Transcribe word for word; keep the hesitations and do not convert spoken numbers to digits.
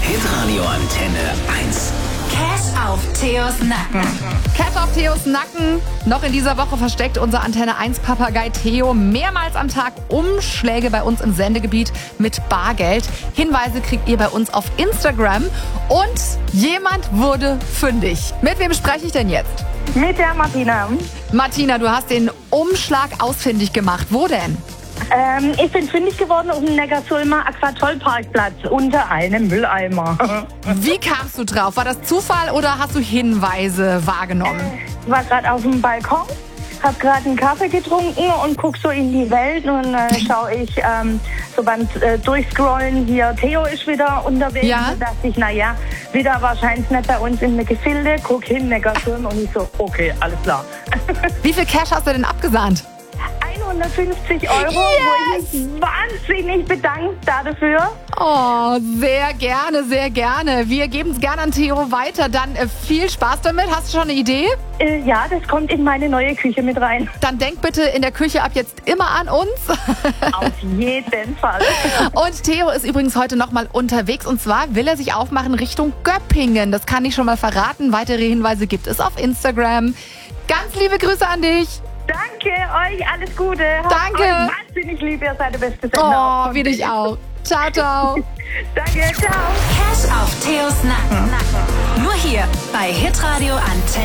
Hitradio Antenne eins. Cash auf Theos Nacken. Cash auf Theos Nacken. Noch in dieser Woche versteckt unser Antenne eins Papagei Theo mehrmals am Tag Umschläge bei uns im Sendegebiet mit Bargeld. Hinweise kriegt ihr bei uns auf Instagram. Und jemand wurde fündig. Mit wem spreche ich denn jetzt? Mit der Martina. Martina, du hast den Umschlag ausfindig gemacht. Wo denn? Ähm, ich bin fündig geworden auf dem Neckarsulmer Aquatoll-Parkplatz unter einem Mülleimer. Wie kamst du drauf? War das Zufall oder hast du Hinweise wahrgenommen? Ich war gerade auf dem Balkon, habe gerade einen Kaffee getrunken und guck so in die Welt und äh, schaue ich ähm, so beim äh, Durchscrollen hier, Theo ist wieder unterwegs. Ja. Und dachte ich, naja, wieder wahrscheinlich nicht bei uns in der Gefilde. Guck hin, Neckarsulm und ich so, okay, alles klar. Wie viel Cash hast du denn abgesandt? hundertfünfzig Euro, Yes! wo ich mich wahnsinnig bedankt dafür. Oh, sehr gerne, sehr gerne. Wir geben es gerne an Theo weiter. Dann äh, viel Spaß damit. Hast du schon eine Idee? Äh, ja, das kommt in meine neue Küche mit rein. Dann denk bitte in der Küche ab jetzt immer an uns. Auf jeden Fall. Und Theo ist übrigens heute nochmal unterwegs. Und zwar will er sich aufmachen Richtung Göppingen. Das kann ich schon mal verraten. Weitere Hinweise gibt es auf Instagram. Ganz liebe Grüße an dich. Danke euch, alles Gute. Habt Danke. euch wahnsinnig lieb, ihr seid der beste Sender. Oh, wie dich auch. Ciao, ciao. Danke, ciao. Cash auf Theos Nacken. Nur hier bei Hitradio Antenne.